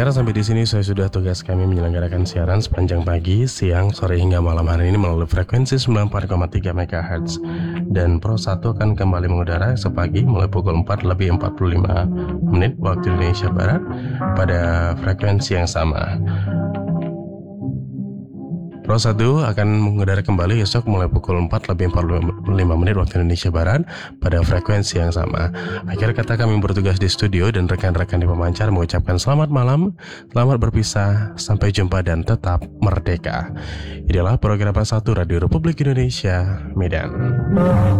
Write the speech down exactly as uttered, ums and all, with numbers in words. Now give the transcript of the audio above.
Pendengar, sampai di sini saya sudah tugas kami menyelenggarakan siaran sepanjang pagi, siang, sore hingga malam hari ini melalui frekuensi sembilan puluh empat koma tiga megahertz. Dan Pro satu akan kembali mengudara sepagi mulai pukul empat lebih empat puluh lima menit waktu Indonesia Barat pada frekuensi yang sama. Pro satu akan mengudara kembali esok mulai pukul empat lebih empat puluh lima menit waktu Indonesia Barat pada frekuensi yang sama. Akhir kata, kami bertugas di studio dan rekan-rekan di pemancar mengucapkan selamat malam, selamat berpisah, sampai jumpa dan tetap merdeka. Inilah program Pro satu Radio Republik Indonesia, Medan.